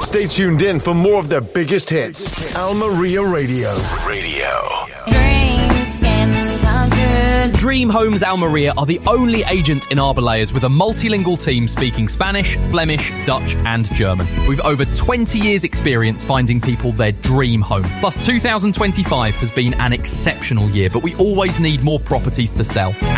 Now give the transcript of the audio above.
Stay tuned in for more of their biggest hits. Almeria Radio. Dreams can come true. Dream Homes Almeria are the only agent in Arbelayers with a multilingual team speaking Spanish, Flemish, Dutch and German. We've over 20 years experience finding people their dream home. Plus 2025 has been an exceptional year, but we always need more properties to sell.